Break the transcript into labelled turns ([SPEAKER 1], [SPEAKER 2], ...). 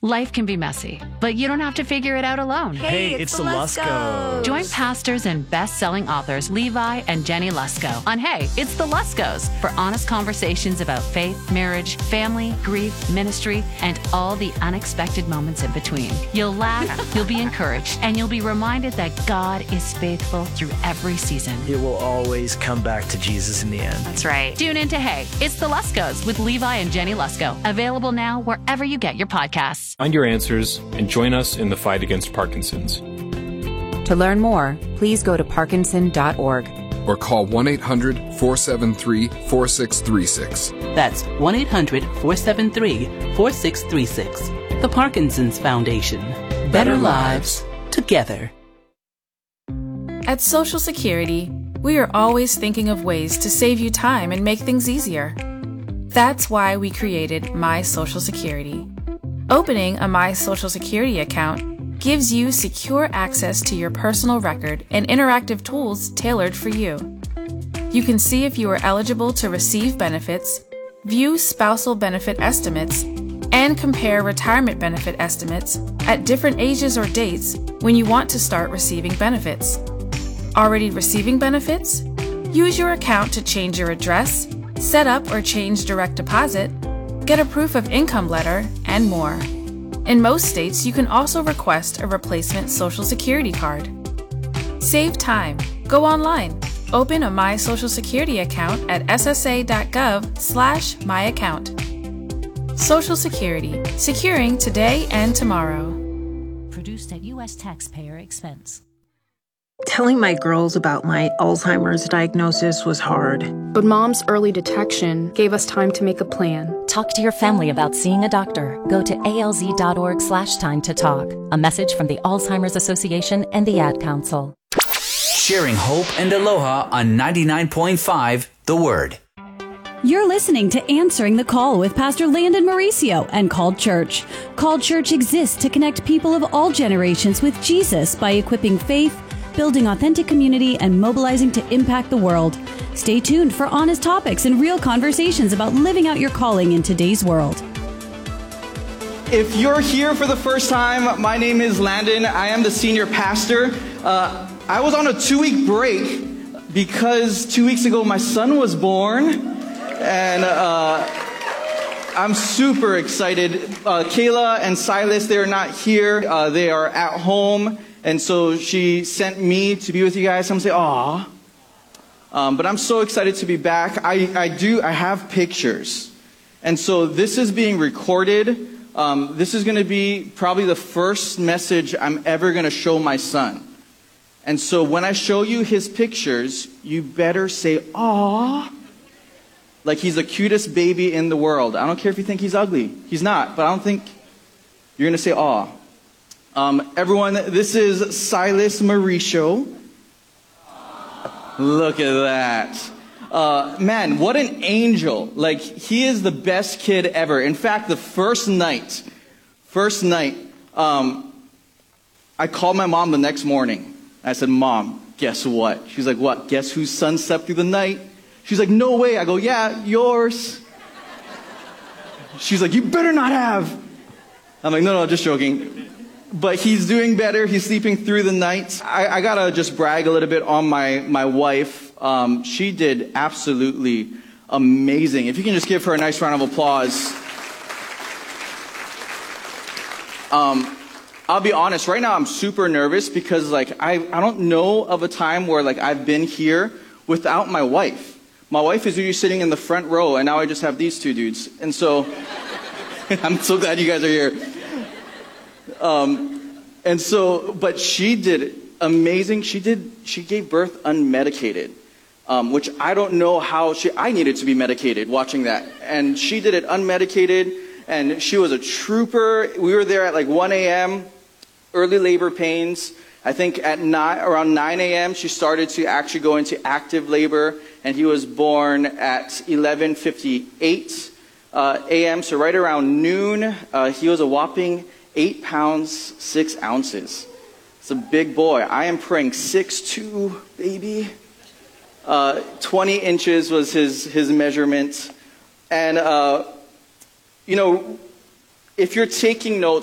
[SPEAKER 1] Life can be messy, but you don't have to figure it out alone.
[SPEAKER 2] Hey, it's the Luskos.
[SPEAKER 1] Join pastors and best-selling authors Levi and Jenny Lusko on Hey, It's the Luskos for honest conversations about faith, marriage, family, grief, ministry, and all the unexpected moments in between. You'll laugh, you'll be encouraged, and you'll be reminded that God is faithful through every season.
[SPEAKER 2] It will always come back to Jesus in the end.
[SPEAKER 1] That's right. Tune in to Hey, It's the Luskos with Levi and Jenny Lusko. Available now wherever you get your podcasts.
[SPEAKER 3] Find your answers and join us in the fight against Parkinson's.
[SPEAKER 4] To learn more, please go to parkinson.org.
[SPEAKER 5] Or call 1-800-473-4636.
[SPEAKER 6] That's 1-800-473-4636. The Parkinson's Foundation. Better lives together.
[SPEAKER 7] At Social Security, we are always thinking of ways to save you time and make things easier. That's why we created My Social Security. Opening a My Social Security account gives you secure access to your personal record and interactive tools tailored for you. You can see if you are eligible to receive benefits, view spousal benefit estimates, and compare retirement benefit estimates at different ages or dates when you want to start receiving benefits. Already receiving benefits? Use your account to change your address, set up or change direct deposit, get a proof of income letter, and more. In most states, you can also request a replacement Social Security card. Save time. Go online. Open a My Social Security account at ssa.gov/myaccount. Social Security. Securing today and tomorrow.
[SPEAKER 8] Produced at U.S. taxpayer expense.
[SPEAKER 9] Telling my girls about my Alzheimer's diagnosis was hard.
[SPEAKER 10] But Mom's early detection gave us time to make a plan.
[SPEAKER 8] Talk to your family about seeing a doctor. Go to alz.org/time to talk. A message from the Alzheimer's Association and the Ad Council.
[SPEAKER 11] Sharing hope and aloha on 99.5 The Word.
[SPEAKER 12] You're listening to Answering the Call with Pastor Landon Mauricio and Called Church. Called Church exists to connect people of all generations with Jesus by equipping faith, building authentic community, and mobilizing to impact the world. Stay tuned for honest topics and real conversations about living out your calling in today's world.
[SPEAKER 13] If you're here for the first time, my name is Landon. I am the senior pastor. I was on a 2-week break because 2 weeks ago my son was born, and I'm super excited. Kayla and Silas, they're not here. They are at home. And so she sent me to be with you guys. I'm going to say, aw. But I'm so excited to be back. I have pictures. And so this is being recorded. This is going to be probably the first message I'm ever going to show my son. And so when I show you his pictures, you better say, aw. Like he's the cutest baby in the world. I don't care if you think he's ugly. He's not. But I don't think you're going to say, aw. Everyone, this is Silas Mauricio. Look at that. Man, what an angel. Like, he is the best kid ever. In fact, the first night, I called my mom the next morning. I said, Mom, guess what? She's like, what? Guess whose son slept through the night? She's like, no way. I go, yeah, yours. She's like, you better not have. I'm like, no, just joking. But he's doing better. He's sleeping through the night. I gotta just brag a little bit on my wife. She did absolutely amazing. If you can just give her a nice round of applause. I'll be honest, right now I'm super nervous because I don't know of a time where I've been here without my wife. My wife is usually sitting in the front row, and now I just have these two dudes. And so I'm so glad you guys are here. But she did amazing. She gave birth unmedicated, which I don't know how I needed to be medicated watching that. And she did it unmedicated, and she was a trooper. We were there at 1 a.m., early labor pains. I think at around 9 a.m., she started to actually go into active labor, and he was born at 11:58 a.m., so right around noon. He was a whopping 8 pounds, 6 ounces. It's a big boy. I am praying 6'2", baby. 20 inches was his measurement. And, if you're taking notes,